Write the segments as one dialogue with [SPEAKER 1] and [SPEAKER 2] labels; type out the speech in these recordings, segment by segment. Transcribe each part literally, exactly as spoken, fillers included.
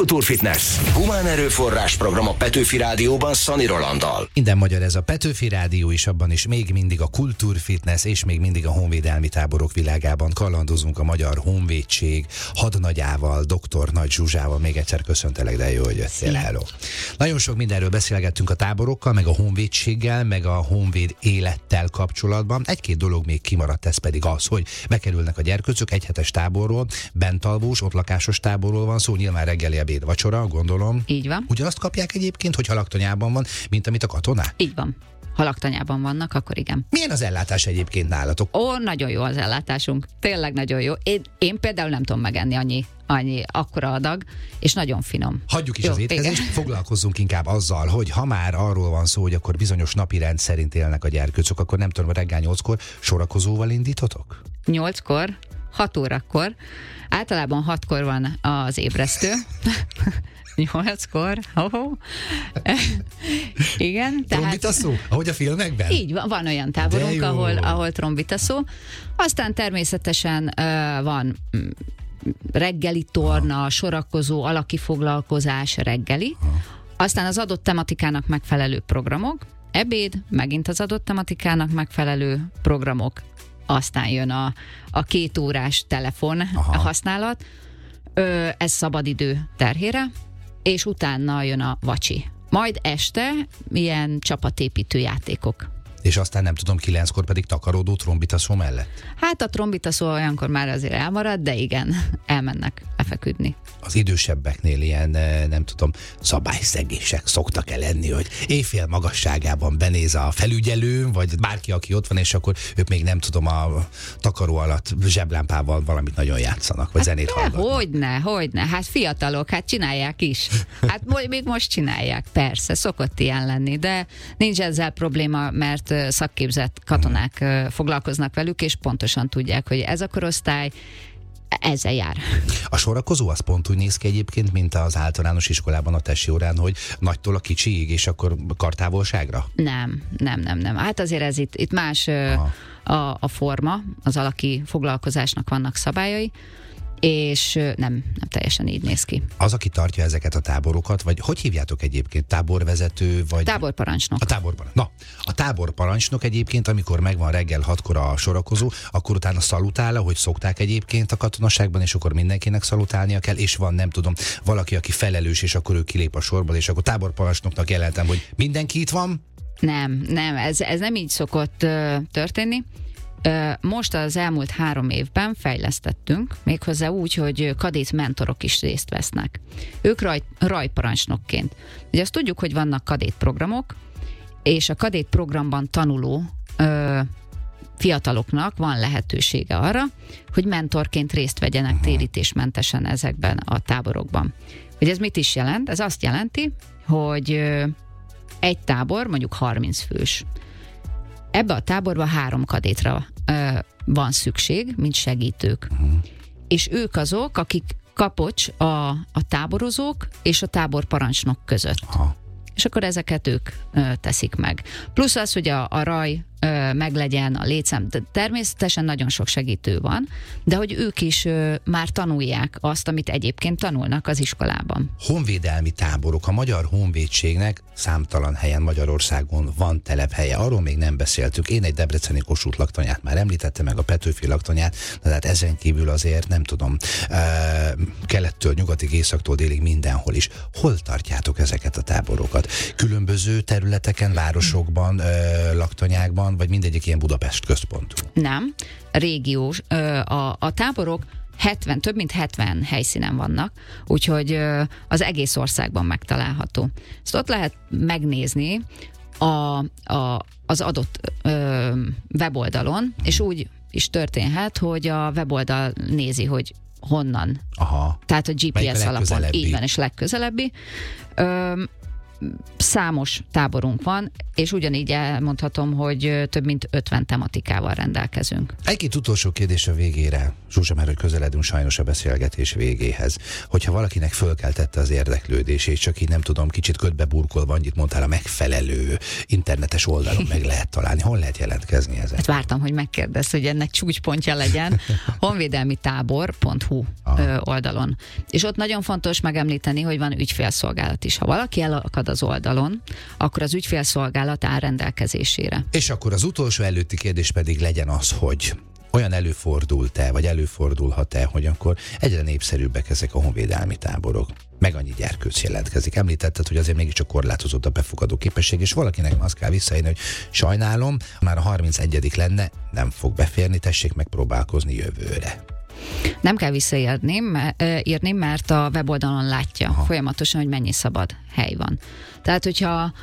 [SPEAKER 1] Kultúrfitness. Humán erőforrás program a Petőfi Rádióban Szani Rolanddal.
[SPEAKER 2] Minden magyar ez a Petőfi Rádió, és abban is még mindig a Kultúrfitness és még mindig a honvédelmi táborok világában kalandozunk a Magyar Honvédség hadnagyával, doktor Nagy Zsuzsával. Még egyszer köszöntelek, de jó, hogy jöttél. Hello. Nagyon sok mindenről beszélgettünk a táborokkal, meg a honvédséggel, meg a honvéd élettel kapcsolatban. Egy-két dolog még kimaradt, ez pedig az, hogy bekerülnek a gyerkőcök egy hetes táborról, bentalvós, ott lakásos táborról van szó, nyilván reggeli, ebéd, vacsora, gondolom.
[SPEAKER 3] Így van.
[SPEAKER 2] Ugyanazt kapják egyébként, hogy laktanyában van, mint amit a katonák?
[SPEAKER 3] Így van. Ha laktanyában vannak, akkor igen.
[SPEAKER 2] Milyen az ellátás egyébként nálatok?
[SPEAKER 3] Ó, nagyon jó az ellátásunk. Tényleg nagyon jó. Én, én például nem tudom megenni annyi, annyi akkora adag, és nagyon finom.
[SPEAKER 2] Hagyjuk is
[SPEAKER 3] jó,
[SPEAKER 2] az étkezést, igen. Foglalkozzunk inkább azzal, hogy ha már arról van szó, hogy akkor bizonyos napi rend szerint élnek a gyerkőcök, akkor nem tudom, reggel nyolckor sorakozóval indítotok?
[SPEAKER 3] Nyolckor, hat órakor. Általában hatkor van az ébresztő. Nyolckor. Oh-oh. Igen.
[SPEAKER 2] Trombitaszó? Ahogy a filmekben?
[SPEAKER 3] Így van, van olyan táborunk, ahol, ahol trombitaszó. Aztán természetesen uh, van mm, reggeli torna, ha. sorakozó, alaki foglalkozás reggeli. Ha. Aztán az adott tematikának megfelelő programok, ebéd, megint az adott tematikának megfelelő programok. Aztán jön a, a két órás telefon Aha. használat, Ö, ez szabadidő terhére, és utána jön a vacsi. Majd este ilyen csapatépítő játékok.
[SPEAKER 2] És aztán nem tudom, kilenckor pedig takarodó trombitaszó mellett? Hát
[SPEAKER 3] a trombitaszó olyankor már azért elmarad, de igen, elmennek lefeküdni.
[SPEAKER 2] Az idősebbeknél ilyen, nem tudom, szabályszegések szoktak-e lenni, hogy éjfél magasságában benéz a felügyelő, vagy bárki, aki ott van, és akkor ők még nem tudom, a takaró alatt zseblámpával valamit nagyon játszanak, vagy hát zenét hallgatnak.
[SPEAKER 3] Hogyne, hogyne, hát fiatalok, hát csinálják is. Hát még most csinálják, persze, szokott ilyen lenni, de nincs ezzel probléma, mert szakképzett katonák hmm. foglalkoznak velük, és pontosan tudják, hogy ez a korosztály ezzel jár.
[SPEAKER 2] A sorakozó az pont úgy néz ki egyébként, mint az általános iskolában a tesi órán, hogy nagytól a kicsiig, és akkor kartávolságra?
[SPEAKER 3] Nem, nem, nem, nem. Hát azért ez itt, itt más a, a forma, az alaki foglalkozásnak vannak szabályai, és nem, nem teljesen így néz ki.
[SPEAKER 2] Az, aki tartja ezeket a táborokat, vagy hogy hívjátok egyébként? Táborvezető, vagy...
[SPEAKER 3] Táborparancsnok.
[SPEAKER 2] A táborparancsnok. Na, a táborparancsnok egyébként, amikor megvan reggel hatkor a sorakozó, akkor utána szalutál, hogy szokták egyébként a katonaságban, és akkor mindenkinek szalutálnia kell, és van, nem tudom, valaki, aki felelős, és akkor ő kilép a sorból, és akkor táborparancsnoknak jelentem, hogy mindenki itt van?
[SPEAKER 3] Nem, nem, ez, ez nem így szokott uh, történni. Most az elmúlt három évben fejlesztettünk, méghozzá úgy, hogy kadét mentorok is részt vesznek. Ők raj, rajparancsnokként. Ugye azt tudjuk, hogy vannak kadét programok, és a kadét programban tanuló ö, fiataloknak van lehetősége arra, hogy mentorként részt vegyenek térítésmentesen ezekben a táborokban. Hogy ez mit is jelent? Ez azt jelenti, hogy ö, egy tábor mondjuk harminc fős. Ebbe a táborba három kadétra ö, van szükség, mint segítők. Uh-huh. És ők azok, akik kapocs a, a táborozók és a táborparancsnok között. Aha. És akkor ezeket ők ö, teszik meg. Plusz az, hogy a, a raj ö, meglegyen, a létszám, de természetesen nagyon sok segítő van, de hogy ők is ö, már tanulják azt, amit egyébként tanulnak az iskolában.
[SPEAKER 2] Honvédelmi táborok. A Magyar Honvédségnek számtalan helyen Magyarországon van telephelye. Arról még nem beszéltük. Én egy debreceni Kossuth laktanyát már említettem, meg a Petőfi laktanyát, de hát ezen kívül azért nem tudom, uh, kelettől, nyugatig, északtól, délig mindenhol is. Hol tartjátok ezeket a táborokat? Különböző területeken, városokban, uh, laktanyákban, vagy mindegyik ilyen Budapest központú? Nem.
[SPEAKER 3] Régiós. Uh, a, a táborok hetven, több mint hetven helyszínen vannak, úgyhogy az egész országban megtalálható. Ezt ott lehet megnézni a, a, az adott ö, weboldalon, és úgy is történhet, hogy a weboldal nézi, hogy honnan.
[SPEAKER 2] Aha.
[SPEAKER 3] Tehát a gé pé es alapon. Így van, és legközelebbi. Ö, számos táborunk van, és ugyanígy elmondhatom, hogy több mint ötven tematikával rendelkezünk.
[SPEAKER 2] Egy-két utolsó kérdés a végére. Zsuzsa, már hogy közeledünk sajnos a beszélgetés végéhez. Hogyha valakinek fölkeltette az érdeklődését, csak így nem tudom, kicsit ködbe burkolva, annyit mondtál, a megfelelő internetes oldalon meg lehet találni. Hol lehet jelentkezni ezen?
[SPEAKER 3] Hát vártam, hogy megkérdezz, hogy ennek csúcspontja legyen. honvédelmi tábor pont hu Aha. oldalon. És ott nagyon fontos megemlíteni, hogy van ügyfélszolgálat is. Ha valaki elakad az oldalon, akkor az ügyfélszolgálat áll rendelkezésére.
[SPEAKER 2] És akkor az utolsó előtti kérdés pedig legyen az, hogy olyan előfordult-e, vagy előfordulhat-e, hogy akkor egyre népszerűbbek ezek a honvédelmi táborok? Meg annyi gyerkőc jelentkezik. Említetted, hogy azért mégiscsak korlátozott a befogadó képesség, és valakinek azt kell visszaírni, hogy sajnálom, már a harmincegyedik lenne, nem fog beférni, tessék megpróbálkozni jövőre.
[SPEAKER 3] Nem kell visszaírni, írni, mert a weboldalon látja Aha. folyamatosan, hogy mennyi szabad hely van. Tehát, hogyha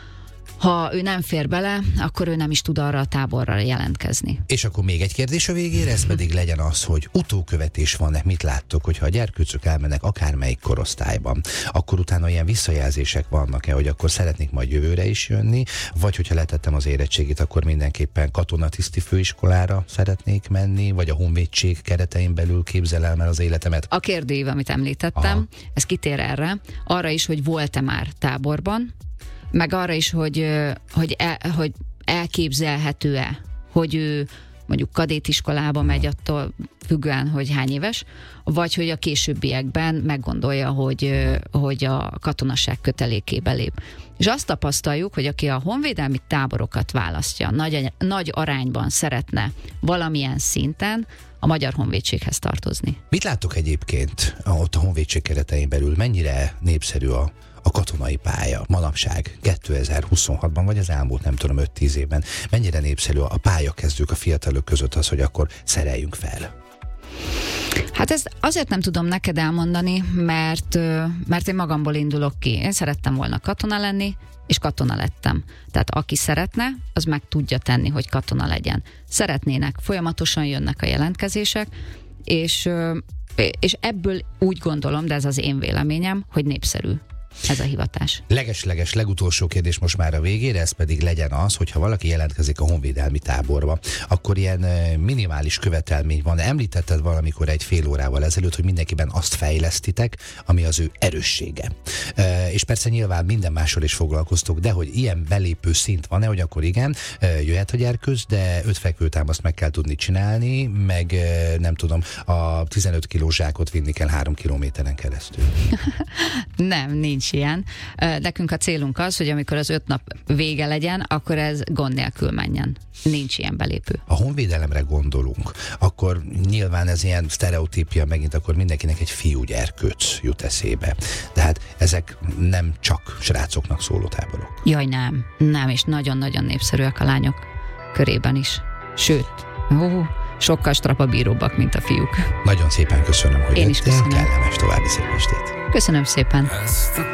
[SPEAKER 3] ha ő nem fér bele, akkor ő nem is tud arra a táborra jelentkezni.
[SPEAKER 2] És akkor még egy kérdés a végére, ez pedig legyen az, hogy utókövetés van-e, mit láttok, hogyha a gyerkőcök elmennek akármelyik korosztályban, akkor utána ilyen visszajelzések vannak-e, hogy akkor szeretnék majd jövőre is jönni, vagy hogyha letettem az érettségit, akkor mindenképpen katonatiszti főiskolára szeretnék menni, vagy a honvédség keretein belül képzelem el az életemet?
[SPEAKER 3] A kérdőív, amit említettem, Aha. ez kitér erre, arra is, hogy volt-e már táborban, meg arra is, hogy, hogy, el, hogy elképzelhető-e, hogy ő mondjuk kadétiskolába megy, attól függően, hogy hány éves, vagy hogy a későbbiekben meggondolja, hogy, hogy a katonaság kötelékébe lép. És azt tapasztaljuk, hogy aki a honvédelmi táborokat választja, nagy, nagy arányban szeretne valamilyen szinten a Magyar Honvédséghez tartozni.
[SPEAKER 2] Mit láttok egyébként ott a honvédség keretein belül? Mennyire népszerű a a katonai pálya manapság kétezer-huszonhatban, vagy az elmúlt nem tudom öt-tíz évben, mennyire népszerű a pályakezdők, a fiatalok között az, hogy akkor szereljünk fel?
[SPEAKER 3] Hát ezt azért nem tudom neked elmondani, mert, mert én magamból indulok ki. Én szerettem volna katona lenni, és katona lettem. Tehát aki szeretne, az meg tudja tenni, hogy katona legyen. Szeretnének, folyamatosan jönnek a jelentkezések, és, és ebből úgy gondolom, de ez az én véleményem, hogy népszerű ez a hivatás.
[SPEAKER 2] Leges-leges legutolsó kérdés most már a végére, ez pedig legyen az, hogyha valaki jelentkezik a honvédelmi táborba, akkor ilyen minimális követelmény van. Említetted valamikor egy fél órával ezelőtt, hogy mindenkiben azt fejlesztitek, ami az ő erőssége. E, és persze nyilván minden mással is foglalkoztok, de hogy ilyen belépő szint van-e, hogy akkor igen, jöhet a gyerkőc, de öt fekvőtámaszt meg kell tudni csinálni, meg nem tudom, a tizenöt kilós zsákot vinni kell három kilométeren keresztül.
[SPEAKER 3] Nem, nincs ilyen. Nekünk a célunk az, hogy amikor az öt nap vége legyen, akkor ez gond nélkül menjen. Nincs ilyen belépő.
[SPEAKER 2] Ha honvédelemre gondolunk, akkor nyilván ez ilyen sztereotípia, megint akkor mindenkinek egy fiú gyerkőc jut eszébe. De hát ezek nem csak srácoknak szóló táborok.
[SPEAKER 3] Jaj, nem. Nem, és nagyon-nagyon népszerűek a lányok körében is. Sőt, ó, sokkal strapabíróbbak, mint a fiúk.
[SPEAKER 2] Nagyon szépen köszönöm, hogy
[SPEAKER 3] Én is köszönöm.
[SPEAKER 2] Kellemes további szép estét.
[SPEAKER 3] Köszönöm szépen.